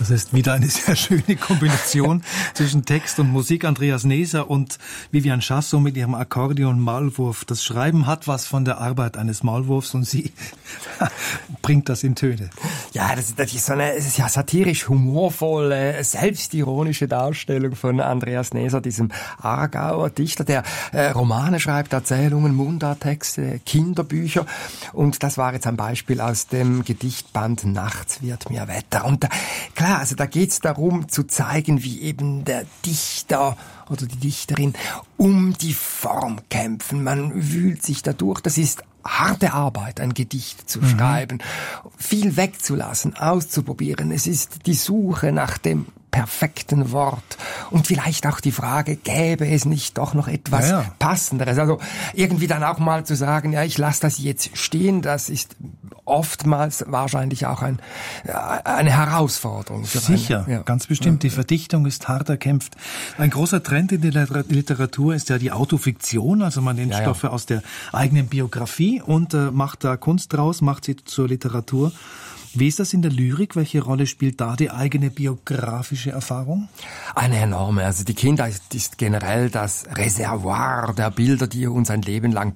Das ist wieder eine sehr schöne Kombination zwischen Text und Musik. Andreas Neser und Vivian Chassot mit ihrem Akkordeon-Maulwurf. Das Schreiben hat was von der Arbeit eines Maulwurfs und sie bringt das in Töne. Ja, das ist so eine ja, satirisch humorvolle, selbstironische Darstellung von Andreas Neser, diesem Aargauer Dichter, der Romane schreibt, Erzählungen, Mundarttexte, Kinderbücher. Und das war jetzt ein Beispiel aus dem Gedichtband Nachts wird mir Wetter. Und klar, also da geht's darum zu zeigen, wie eben der Dichter oder die Dichterin um die Form kämpfen. Man wühlt sich dadurch. Das ist harte Arbeit, ein Gedicht zu schreiben, viel wegzulassen, auszuprobieren. Es ist die Suche nach dem perfekten Wort und vielleicht auch die Frage, gäbe es nicht doch noch etwas Passenderes? Also irgendwie dann auch mal zu sagen, ja, ich lasse das jetzt stehen, das ist oftmals wahrscheinlich auch eine Herausforderung. Sicher, ganz bestimmt. Die Verdichtung ist hart erkämpft. Ein großer Trend in der Literatur ist ja die Autofiktion, also man nimmt Stoffe aus der eigenen Biografie und macht da Kunst draus, macht sie zur Literatur. Wie ist das in der Lyrik? Welche Rolle spielt da die eigene biografische Erfahrung? Eine enorme. Also die Kindheit ist generell das Reservoir der Bilder, die uns ein Leben lang